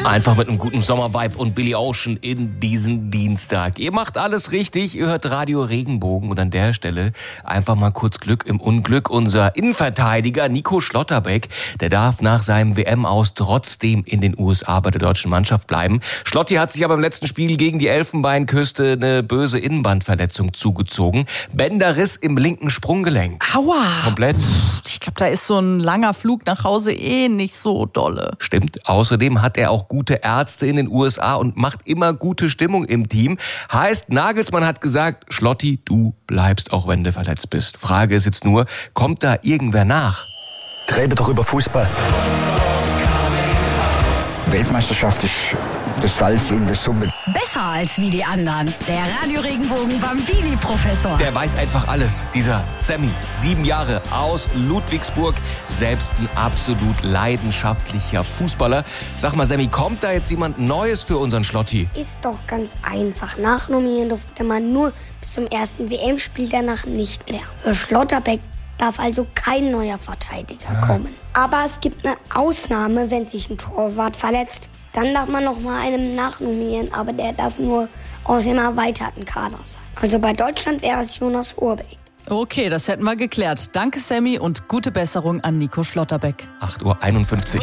Einfach mit einem guten Sommervibe und Billy Ocean in diesen Dienstag. Ihr macht alles richtig, ihr hört Radio Regenbogen und an der Stelle einfach mal kurz Glück im Unglück. Unser Innenverteidiger Nico Schlotterbeck, der darf nach seinem WM-Aus trotzdem in den USA bei der deutschen Mannschaft bleiben. Schlotti hat sich aber im letzten Spiel gegen die Elfenbeinküste eine böse Innenbandverletzung zugezogen. Bänderriss im linken Sprunggelenk. Aua! Komplett. Ich glaube, da ist so ein langer Flug nach Hause nicht so dolle. Stimmt. Außerdem hat er auch gute Ärzte in den USA und macht immer gute Stimmung im Team. Heißt, Nagelsmann hat gesagt, Schlotti, du bleibst, auch wenn du verletzt bist. Frage ist jetzt nur, kommt da irgendwer nach? Rede doch über Fußball. Weltmeisterschaft ist das Salz in der Suppe. Besser als wie die anderen. Der Radio Regenbogen Bambini-Professor. Der weiß einfach alles. Dieser Sammy, 7 Jahre aus Ludwigsburg, selbst ein absolut leidenschaftlicher Fußballer. Sag mal, Sammy, kommt da jetzt jemand Neues für unseren Schlotti? Ist doch ganz einfach. Nachnominieren durfte man nur bis zum ersten WM-Spiel, danach nicht mehr. Für Schlotterbeck darf also kein neuer Verteidiger kommen. Aber es gibt eine Ausnahme, wenn sich ein Torwart verletzt. Dann darf man noch mal einen nachnominieren, aber der darf nur aus dem erweiterten Kader sein. Also bei Deutschland wäre es Jonas Urbeck. Okay, das hätten wir geklärt. Danke, Sammy, und gute Besserung an Nico Schlotterbeck. 8:51 Uhr.